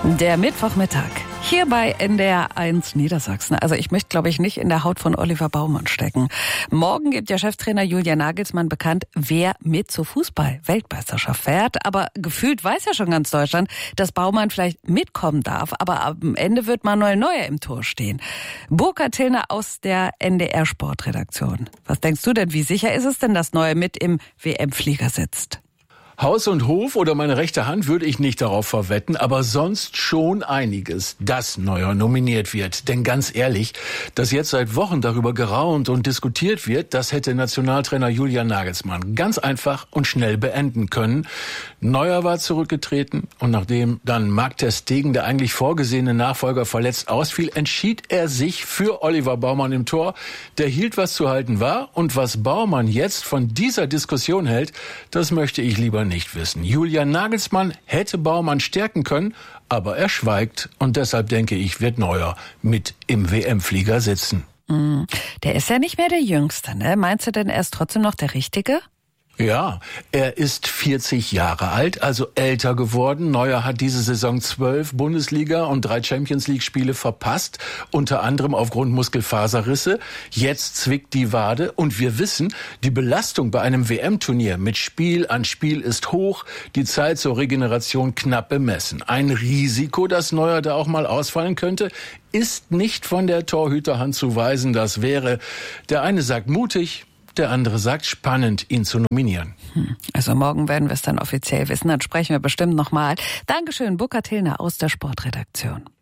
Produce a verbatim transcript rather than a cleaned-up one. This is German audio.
Der Mittwochmittag hier bei N D R eins Niedersachsen. Also ich möchte, glaube ich, nicht in der Haut von Oliver Baumann stecken. Morgen gibt der Cheftrainer Julian Nagelsmann bekannt, wer mit zur Fußball-Weltmeisterschaft fährt. Aber gefühlt weiß ja schon ganz Deutschland, dass Baumann vielleicht mitkommen darf. Aber am Ende wird Manuel Neuer im Tor stehen. Burkhard Tillner aus der N D R Sportredaktion. Was denkst du denn, wie sicher ist es denn, dass Neuer mit im W M-Flieger sitzt? Haus und Hof oder meine rechte Hand würde ich nicht darauf verwetten, aber sonst schon einiges, dass Neuer nominiert wird. Denn ganz ehrlich, dass jetzt seit Wochen darüber geraunt und diskutiert wird, das hätte Nationaltrainer Julian Nagelsmann ganz einfach und schnell beenden können. Neuer war zurückgetreten und nachdem dann Marc ter Stegen, der eigentlich vorgesehene Nachfolger, verletzt ausfiel, entschied er sich für Oliver Baumann im Tor. Der hielt, was zu halten war, und was Baumann jetzt von dieser Diskussion hält, das möchte ich lieber nicht wissen. Julian Nagelsmann hätte Baumann stärken können, aber er schweigt und deshalb denke ich, wird Neuer mit im W M-Flieger sitzen. Mm, der ist ja nicht mehr der Jüngste, ne? Meinst du denn, er ist trotzdem noch der Richtige? Ja, er ist vierzig Jahre alt, also älter geworden. Neuer hat diese Saison zwölf Bundesliga- und drei Champions-League-Spiele verpasst, unter anderem aufgrund Muskelfaserrisse. Jetzt zwickt die Wade und wir wissen, die Belastung bei einem W M-Turnier mit Spiel an Spiel ist hoch, die Zeit zur Regeneration knapp bemessen. Ein Risiko, dass Neuer da auch mal ausfallen könnte, ist nicht von der Torhüterhand zu weisen. Das wäre, der eine sagt mutig, der andere sagt spannend, ihn zu nominieren. Also morgen werden wir es dann offiziell wissen, dann sprechen wir bestimmt nochmal. Dankeschön, Burkhard Tillner aus der Sportredaktion.